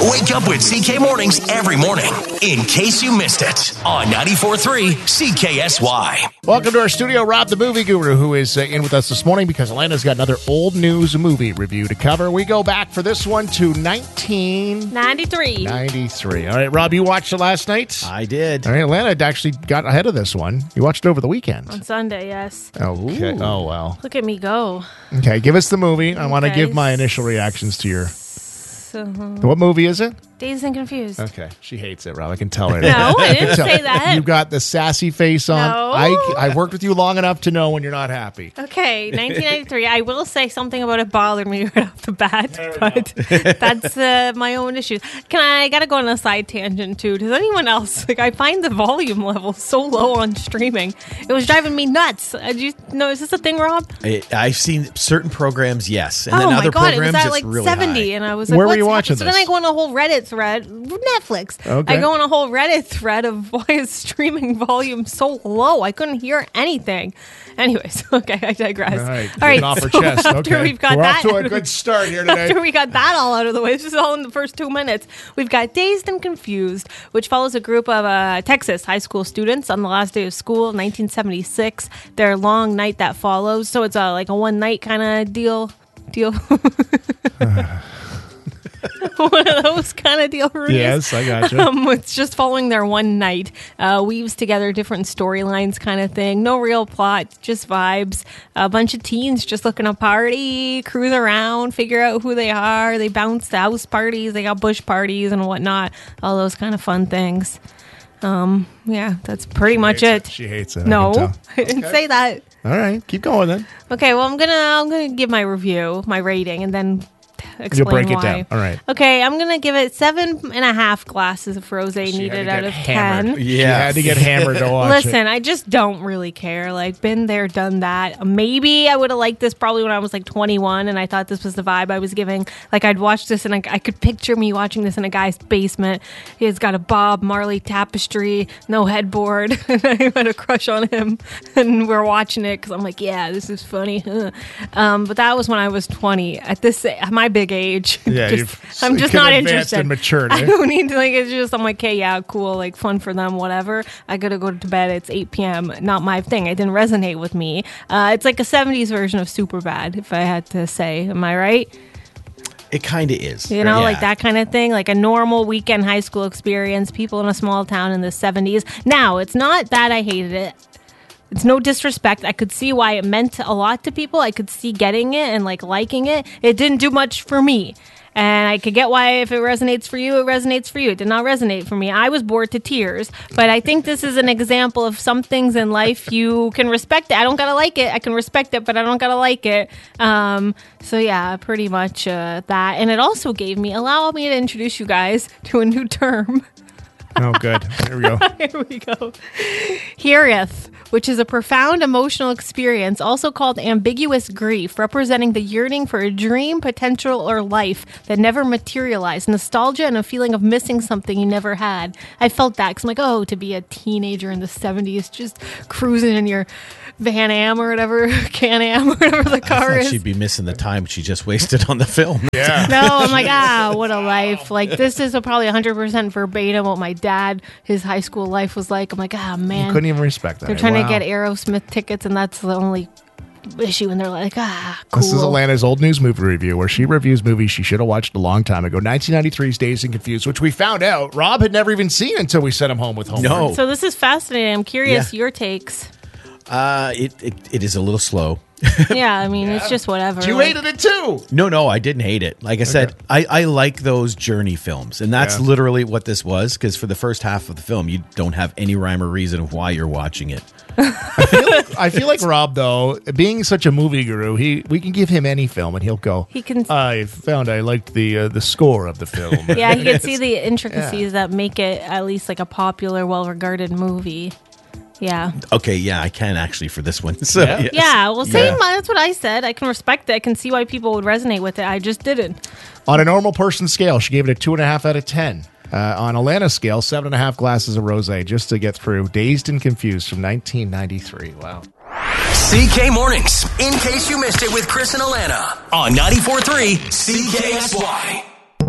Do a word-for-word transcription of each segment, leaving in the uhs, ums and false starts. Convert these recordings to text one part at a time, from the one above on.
Wake up with C K Mornings every morning, in case you missed it, on ninety-four point three C K S Y. Welcome to our studio, Rob the Movie Guru, who is uh, in with us this morning because Elena's got another old news movie review to cover. We go back for this one to nineteen ninety-three. ninety-three. All right, Rob, you watched it last night? I did. All right, Elena actually got ahead of this one. You watched it over the weekend. On Sunday, yes. Okay. Ooh. Oh, well. Look at me go. Okay, give us the movie. I want to Okay. give my initial reactions to your... So, What movie is it? Dazed and Confused. Okay, she hates it, Rob. I can tell her. No, I didn't tell- say that. You got the sassy face on. No. I, I've worked with you long enough to know when you're not happy. Okay, nineteen ninety-three. I will say something about it bothered me right off the bat, but that's uh, my own issues. Can I, I gotta go on a side tangent too. Does anyone else, like, I find the volume level so low on streaming. It was driving me nuts. Uh, do you know, is this a thing, Rob? I, I've seen certain programs, yes. And oh then my other God, it was programs, at it's like really seventy, high. and I was like, Where were what's you happening? watching So then this? I go on a whole Reddit thread, Netflix. Okay. I go on a whole Reddit thread of why is streaming volume so low? I couldn't hear anything. Anyways, okay, I digress. All right, all right. getting off her so chest. after Okay, we've got we're that, off to a good start here today. After we got that all out of the way, this is all in the first two minutes. We've got Dazed and Confused, which follows a group of uh, Texas high school students on the last day of school, nineteen seventy-six. Their long night that follows. So it's a, like a one night kind of deal. Deal. One of those kind of deal, Rudy. Yes, I got you. Um, it's just following their one night, uh, weaves together different storylines kind of thing. No real plot, just vibes. A bunch of teens just looking to party, cruise around, figure out who they are. They bounce to house parties, they got bush parties and whatnot. All those kind of fun things. Um, yeah, that's pretty She much hates it. She hates it. No, I, can I didn't Okay. say that. tell. All right, keep going then. Okay, well, I'm gonna I'm gonna give my review, my rating, and then explain You'll break why. it down. All right. Okay, I'm gonna give it seven and a half glasses of rosé She had needed to out get of hammered. ten. She Yeah. had to get hammered to watch Listen, it. I just don't really care. Like, been there, done that. Maybe I would have liked this probably when I was like twenty-one, and I thought this was the vibe I was giving. Like, I'd watch this, and I, I could picture me watching this in a guy's basement. He's got a Bob Marley tapestry, no headboard, and I had a crush on him, and we're watching it because I'm like, yeah, this is funny. um, but that was when I was twenty. At this, at my big age. Yeah, just- you've I'm just kind of not advanced interested. and matured, eh? I don't need to, like, it's just, I'm like, okay, yeah, cool, like, fun for them, whatever. I gotta go to bed. It's eight p.m. Not my thing. It didn't resonate with me. Uh, it's like a seventies version of Superbad, if I had to say. Am I right? It kind of is. You know, Yeah. like that kind of thing, like a normal weekend high school experience, people in a small town in the seventies. Now, it's not that I hated it. It's no disrespect. I could see why it meant a lot to people. I could see getting it and like liking it. It didn't do much for me. And I could get why if it resonates for you, it resonates for you. It did not resonate for me. I was bored to tears. But I think this is an example of some things in life you can respect it. I don't gotta like it. I can respect it, but I don't gotta like it. Um, so yeah, pretty much uh, that. And it also gave me, allow me to introduce you guys to a new term. Oh, good. Here we go. Here we go. Heareth, which is a profound emotional experience, also called ambiguous grief, representing the yearning for a dream, potential, or life that never materialized, nostalgia, and a feeling of missing something you never had. I felt that because I'm like, oh, to be a teenager in the seventies, just cruising in your Van Am or whatever, Can-Am or whatever the I car thought is. she'd be missing the time she just wasted on the film. Yeah. No, I'm like, ah, what a life. Like, this is a probably one hundred percent verbatim what my dad, his high school life was like. I'm like, ah, man. Couldn't even respect that. They're trying Wow. to get Aerosmith tickets, and that's the only issue. And they're like, ah, cool. This is Alana's old news movie review, where she reviews movies she should have watched a long time ago. nineteen ninety-three's Dazed and Confused, which we found out Rob had never even seen until we sent him home with homework. No. So this is fascinating. I'm curious Yeah. your takes. Uh, it, it it is a little slow. Yeah, I mean, it's just whatever. You Like, hated it too. No, no, I didn't hate it. Like I said, I, I like those journey films. And that's Yeah. literally what this was, because for the first half of the film, you don't have any rhyme or reason of why you're watching it. I feel like Rob, though, being such a movie guru, he we can give him any film and he'll go. He can- I found I liked the uh, the score of the film. Yeah, he can see the intricacies that make it at least like a popular, well-regarded movie. Yeah. Okay, yeah, I can actually for this one. So, Yeah? yes. Yeah, well, same. Yeah. That's what I said. I can respect it. I can see why people would resonate with it. I just didn't. On a normal person scale, she gave it a two and a half out of ten. Uh, on Alana's scale, seven and a half glasses of rosé just to get through Dazed and Confused from nineteen ninety-three. Wow. C K Mornings, in case you missed it with Chris and Alana, on ninety-four point three C K S Y.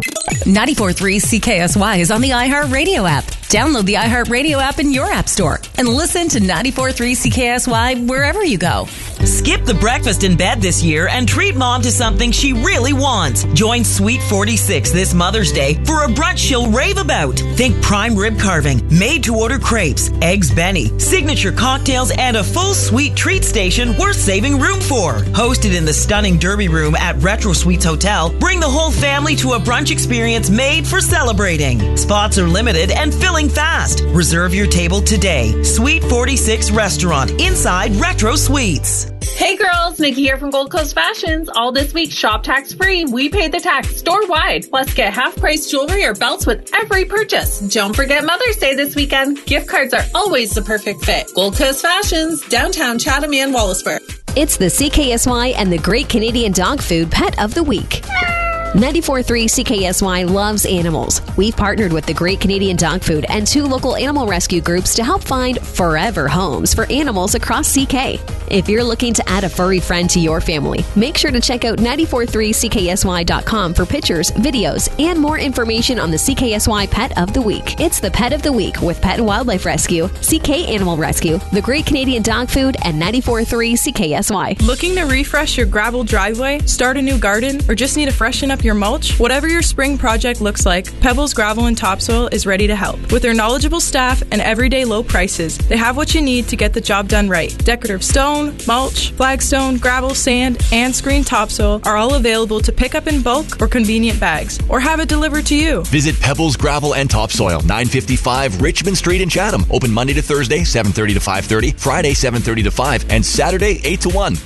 ninety-four point three C K S Y is on the iHeartRadio app. Download the iHeartRadio app in your app store and listen to ninety-four point three C K S Y wherever you go. Skip the breakfast in bed this year and treat mom to something she really wants. Join Sweet forty-six this Mother's Day for a brunch she'll rave about. Think prime rib carving, made-to-order crepes, eggs Benny, signature cocktails, and a full sweet treat station worth saving room for. Hosted in the stunning Derby Room at Retro Suites Hotel, bring the whole family to a brunch experience made for celebrating. Spots are limited and filling fast. Reserve your table today. Sweet forty-six Restaurant inside Retro Suites. Hey girls, Nikki here from Gold Coast Fashions. All this week, shop tax free. We pay the tax store-wide. Plus, get half-price jewelry or belts with every purchase. Don't forget Mother's Day this weekend. Gift cards are always the perfect fit. Gold Coast Fashions, downtown Chatham and Wallaceburg. It's the C K S Y and the Great Canadian Dog Food Pet of the Week. ninety-four point three C K S Y loves animals. We've partnered with the Great Canadian Dog Food and two local animal rescue groups to help find forever homes for animals across C K. If you're looking to add a furry friend to your family, make sure to check out ninety-four point three C K S Y dot com for pictures, videos, and more information on the C K S Y Pet of the Week. It's the Pet of the Week with Pet and Wildlife Rescue, C K Animal Rescue, the Great Canadian Dog Food, and ninety-four point three C K S Y. Looking to refresh your gravel driveway, start a new garden, or just need to freshen up your mulch? Whatever your spring project looks like, Pebbles Gravel and Topsoil is ready to help. With their knowledgeable staff and everyday low prices, they have what you need to get the job done right. Decorative stone, mulch, flagstone, gravel, sand, and screen topsoil are all available to pick up in bulk or convenient bags, or have it delivered to you. Visit Pebbles Gravel and Topsoil, nine fifty-five Richmond Street in Chatham. Open Monday to Thursday, seven thirty to five thirty, Friday, seven thirty to five, and Saturday, eight to one.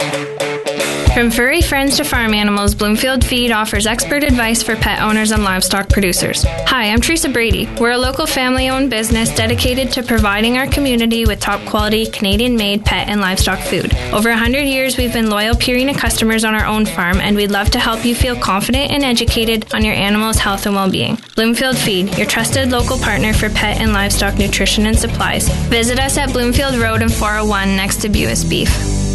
From furry friends to farm animals, Bloomfield Feed offers expert advice for pet owners and livestock producers. Hi, I'm Teresa Brady. We're a local family-owned business dedicated to providing our community with top-quality, Canadian-made pet and livestock food. Over one hundred years, we've been loyal Purina customers on our own farm, and we'd love to help you feel confident and educated on your animal's health and well-being. Bloomfield Feed, your trusted local partner for pet and livestock nutrition and supplies. Visit us at Bloomfield Road and four oh one next to Buis Beef.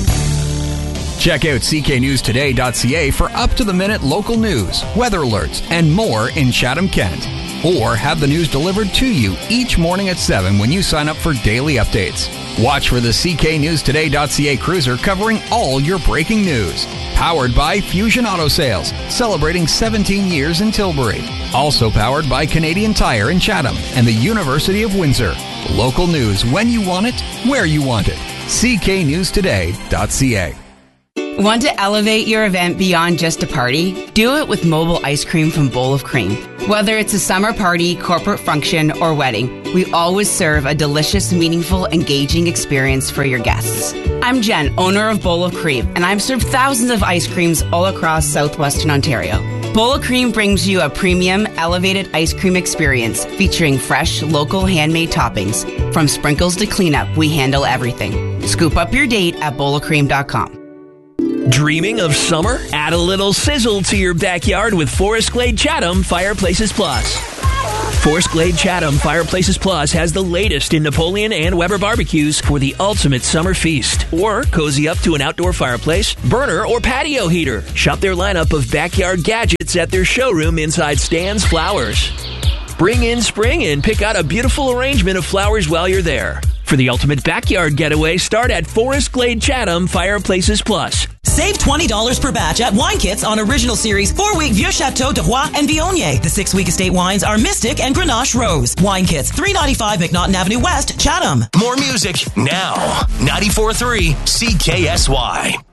Check out C K news today dot C A for up-to-the-minute local news, weather alerts, and more in Chatham-Kent. Or have the news delivered to you each morning at seven when you sign up for daily updates. Watch for the C K news today dot C A cruiser covering all your breaking news. Powered by Fusion Auto Sales, celebrating seventeen years in Tilbury. Also powered by Canadian Tire in Chatham and the University of Windsor. Local news when you want it, where you want it. C K news today dot C A. Want to elevate your event beyond just a party? Do it with mobile ice cream from Bowl of Cream. Whether it's a summer party, corporate function, or wedding, we always serve a delicious, meaningful, engaging experience for your guests. I'm Jen, owner of Bowl of Cream, and I've served thousands of ice creams all across southwestern Ontario. Bowl of Cream brings you a premium, elevated ice cream experience featuring fresh, local, handmade toppings. From sprinkles to cleanup, we handle everything. Scoop up your date at bowl of cream dot com. Dreaming of summer? Add a little sizzle to your backyard with Forest Glade Chatham Fireplaces Plus. Forest Glade Chatham Fireplaces Plus has the latest in Napoleon and Weber barbecues for the ultimate summer feast. Or cozy up to an outdoor fireplace, burner, or patio heater. Shop their lineup of backyard gadgets at their showroom inside Stan's Flowers. Bring in spring and pick out a beautiful arrangement of flowers while you're there. For the ultimate backyard getaway, start at Forest Glade Chatham Fireplaces Plus. Save twenty dollars per batch at Wine Kits on Original Series four-week Vieux Chateau de Roy and Viognier. The six-week estate wines are Mystic and Grenache Rose. Wine Kits, three ninety-five McNaughton Avenue West, Chatham. More music now. ninety-four point three C K S Y.